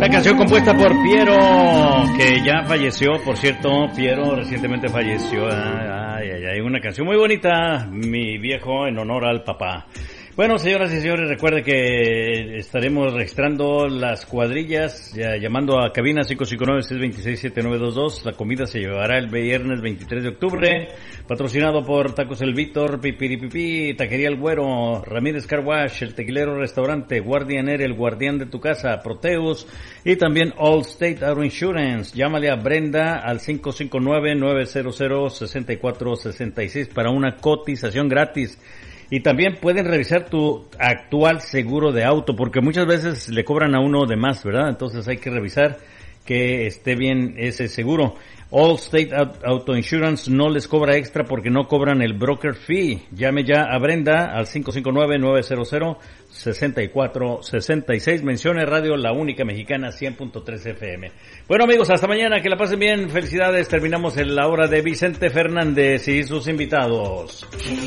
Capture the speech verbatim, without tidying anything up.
La canción compuesta por Piero, que ya falleció, por cierto. Piero recientemente falleció. Ay, ay, ay, una canción muy bonita, Mi viejo, en honor al papá. Bueno, señoras y señores, recuerde que estaremos registrando las cuadrillas, ya, llamando a cabina cinco cinco nueve, seis dos seis, siete nueve dos dos. La comida se llevará el viernes veintitrés de octubre, patrocinado por Tacos El Víctor, Pipiripipi, Taquería El Güero, Ramírez Car Wash, El Tequilero Restaurante, Guardian Air, El Guardián de tu Casa, Proteus y también Allstate Auto Insurance. Llámale a Brenda al cinco cinco nueve, nueve cero cero, seis cuatro seis seis para una cotización gratis. Y también pueden revisar tu actual seguro de auto, porque muchas veces le cobran a uno de más, ¿verdad? Entonces hay que revisar que esté bien ese seguro. Allstate Auto Insurance no les cobra extra porque no cobran el broker fee. Llame ya a Brenda al cinco cinco nueve, nueve cero cero, seis cuatro seis seis. Mencione Radio La Única Mexicana cien punto tres F M. Bueno, amigos, hasta mañana. Que la pasen bien. Felicidades. Terminamos en la hora de Vicente Fernández y sus invitados.